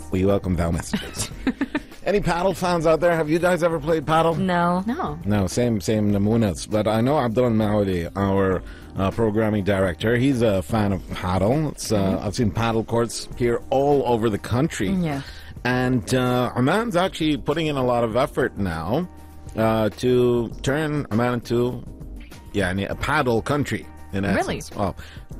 We welcome Val messages. Any paddle fans out there? Have you guys ever played paddle? No. No, same namunas. But I know Abdullah Maudi, our programming director, he's a fan of paddle. I've seen paddle courts here all over the country. Yeah. And Oman's actually putting in a lot of effort now to turn Oman into a paddle country, in essence. Really? Well,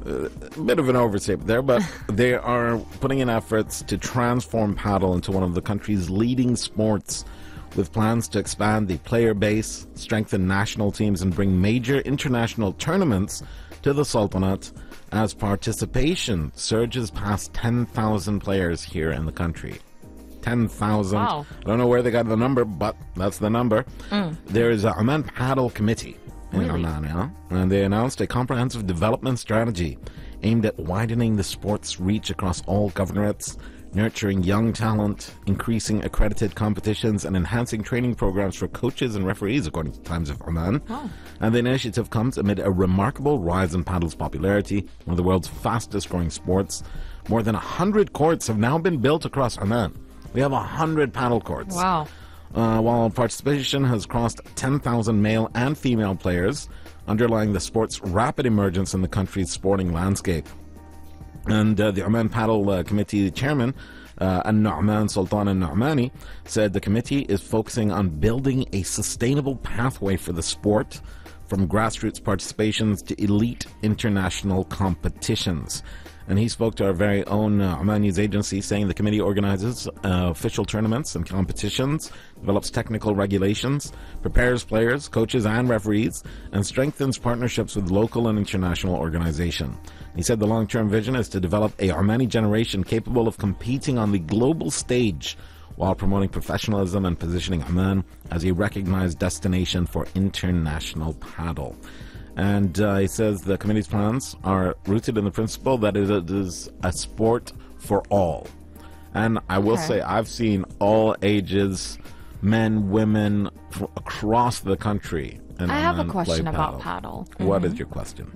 a bit of an overstatement there, but they are putting in efforts to transform paddle into one of the country's leading sports, with plans to expand the player base, strengthen national teams, and bring major international tournaments to the Sultanate as participation surges past 10,000 players here in the country. 10,000. Wow. I don't know where they got the number, but that's the number. There is a Oman Paddle Committee in Oman, and they announced a comprehensive development strategy aimed at widening the sport's reach across all governorates, nurturing young talent, increasing accredited competitions, and enhancing training programs for coaches and referees, according to Times of Oman. Wow. And the initiative comes amid a remarkable rise in paddle's popularity, one of the world's fastest growing sports. More than 100 courts have now been built across Oman. We have 100 paddle courts. Wow. While participation has crossed 10,000 male and female players, underlying the sport's rapid emergence in the country's sporting landscape. And the Oman Paddle Committee chairman, An-Nu'man Sultan Al-Nu'mani, said the committee is focusing on building a sustainable pathway for the sport, from grassroots participations to elite international competitions. And he spoke to our very own Oman News Agency, saying the committee organizes official tournaments and competitions, develops technical regulations, prepares players, coaches, and referees, and strengthens partnerships with local and international organizations. He said the long-term vision is to develop a Omani generation capable of competing on the global stage while promoting professionalism and positioning Oman as a recognized destination for international paddle. And he says the committee's plans are rooted in the principle that it is a sport for all. And I will say, I've seen all ages, men, women, across the country. I have a question about paddle. What is your question?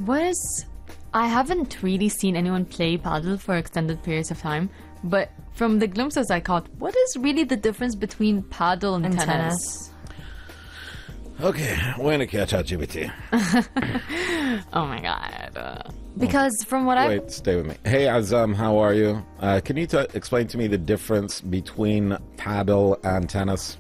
I haven't really seen anyone play paddle for extended periods of time, but from the glimpses I caught, what is really the difference between paddle and tennis? Okay, when catch ChatGPT. Oh my god. Because from what Wait, stay with me. Hey Azam, how are you? Can you explain to me the difference between paddle and tennis?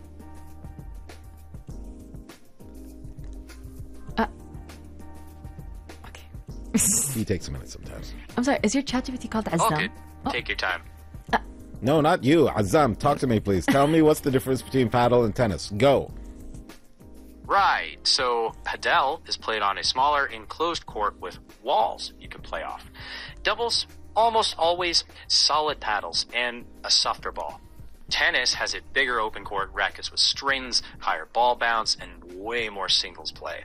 Okay. He takes a minute sometimes. I'm sorry, is your ChatGPT called Azam? All good. Take your time. No, not you. Azam, talk to me, please. Tell me what's the difference between paddle and tennis. Go. Right, so padel is played on a smaller enclosed court with walls you can play off. Doubles, almost always solid paddles and a softer ball. Tennis has a bigger open court rackets with strings, higher ball bounce, and way more singles play.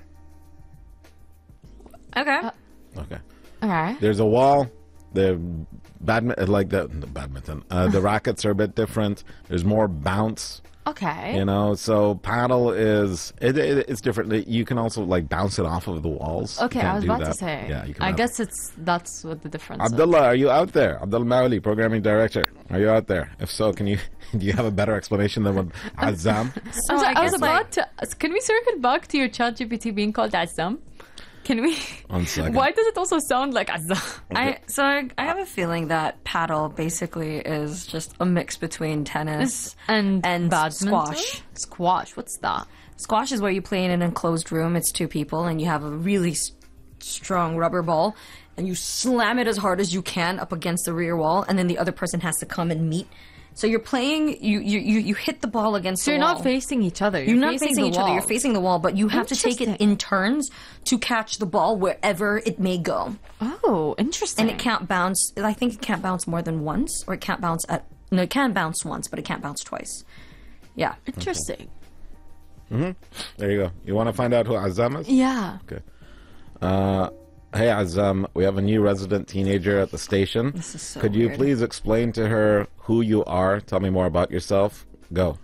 Okay. Okay. Alright. There's a wall. The badminton. The rackets are a bit different. There's more bounce. Okay. You know, so paddle is it's different. You can also like bounce it off of the walls. Okay, I was about to say. Yeah, you can. I guess that's what the difference is. Abdullah, are you out there? Abdullah Mauli, programming director. Are you out there? If so, do you have a better explanation than what Azam? So I was about to. Can we circle back to your ChatGPT being called Azam? Can we? 1 second. Why does it also sound like Azam? Okay. I have a feeling that paddle basically is just a mix between tennis and badminton? squash. Squash, what's that? Squash is where you play in an enclosed room. It's two people, and you have a really strong rubber ball, and you slam it as hard as you can up against the rear wall, and then the other person has to come and meet. So you're playing, you hit the ball against the wall. So you're not facing each other. You're not facing each other. You're facing the wall, but you have to take it in turns to catch the ball wherever it may go. Oh, interesting. And it can't bounce. I think it can't bounce more than once, or it can't bounce no, it can bounce once, but it can't bounce twice. Yeah. Interesting. There you go. You want to find out who Azam is? Yeah. Okay. Hey Azam, we have a new resident teenager at the station. This is so Could you weird. please explain to her who you are? Tell me more about yourself. Go.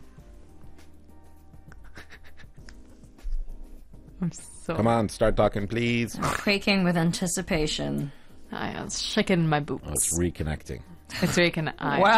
I'm so. Come on, start talking, please. Quaking with anticipation. I was shaking my boots. Oh, it's reconnecting. It's very kind of. Wow.